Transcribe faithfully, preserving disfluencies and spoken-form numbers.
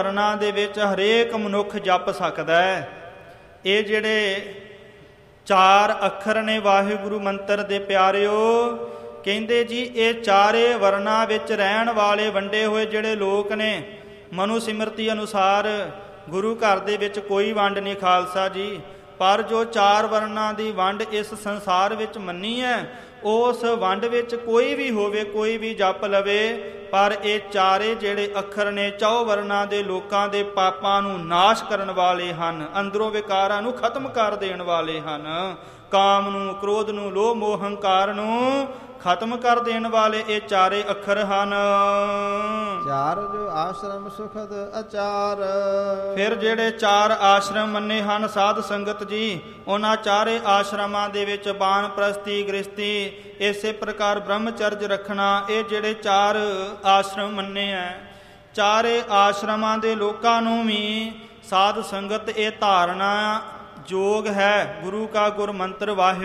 ਵਰਨਾਂ ਦੇ ਵਿੱਚ ਹਰੇਕ ਮਨੁੱਖ ਜਪ ਸਕਦਾ ਹੈ। ਇਹ ਜਿਹੜੇ ਚਾਰ ਅੱਖਰ ਨੇ ਵਾਹਿਗੁਰੂ ਮੰਤਰ ਦੇ ਪਿਆਰਿਓ, ਕਹਿੰਦੇ ਜੀ ਇਹ ਚਾਰੇ ਵਰਨਾਂ ਵਿੱਚ ਰਹਿਣ ਵਾਲੇ ਵੰਡੇ ਹੋਏ ਜਿਹੜੇ ਲੋਕ ਨੇ, ਮਨੁ ਸਿਮਰਤੀ ਅਨੁਸਾਰ ਗੁਰੂ ਘਰ ਦੇ ਵਿੱਚ ਕੋਈ ਵੰਡ ਨਹੀਂ ਖਾਲਸਾ ਜੀ। ਪਰ ਜੋ ਚਾਰ ਵਰਨਾਂ ਦੀ ਵੰਡ ਇਸ ਸੰਸਾਰ ਵਿੱਚ ਮੰਨੀ ਹੈ, ਉਸ ਵੰਡ ਵਿੱਚ ਕੋਈ ਵੀ ਹੋਵੇ, ਕੋਈ ਵੀ ਜਪ ਲਵੇ, ਪਰ ਇਹ ਚਾਰੇ ਜਿਹੜੇ ਅੱਖਰ ਨੇ ਚੌ ਵਰਨਾਂ ਦੇ ਲੋਕਾਂ ਦੇ ਪਾਪਾਂ ਨੂੰ ਨਾਸ਼ ਕਰਨ ਵਾਲੇ ਹਨ, ਅੰਦਰੋਂ ਵਿਕਾਰਾਂ ਨੂੰ ਖਤਮ ਕਰ ਦੇਣ ਵਾਲੇ ਹਨ, ਕਾਮ ਨੂੰ, ਕ੍ਰੋਧ ਨੂੰ, ਲੋਭ ਮੋਹ ਹੰਕਾਰ ਨੂੰ ਖਤਮ ਕਰ ਦੇਣ ਵਾਲੇ ਇਹ ਚਾਰੇ ਅੱਖਰ ਹਨ। ਚਾਰ ਜੋ ਆਸ਼ਰਮ ਸੁਖਦ ਅਚਾਰ। ਫਿਰ ਜਿਹੜੇ ਚਾਰ ਆਸ਼ਰਮ ਮੰਨੇ ਹਨ ਸਾਧ ਸੰਗਤ ਜੀ, ਉਹਨਾਂ ਚਾਰੇ ਆਸ਼ਰਮਾਂ ਦੇ ਵਿੱਚ ਬਾਣ ਪ੍ਰਸਤੀ ਗ੍ਰਸਤੀ ਇਸੇ ਪ੍ਰਕਾਰ ਬ੍ਰਹਮਚਰਜ ਰੱਖਣਾ, ਇਹ ਜਿਹੜੇ ਚਾਰ ਆਸ਼ਰਮ ਮੰਨੇ ਹੈ, ਚਾਰੇ ਆਸ਼ਰਮਾਂ ਦੇ ਲੋਕਾਂ ਨੂੰ ਵੀ ਸਾਧ ਸੰਗਤ ਇਹ ਧਾਰਨਾ ਯੋਗ ਹੈ ਗੁਰੂ ਕਾ ਗੁਰ ਮੰਤਰ ਵਾਹਿ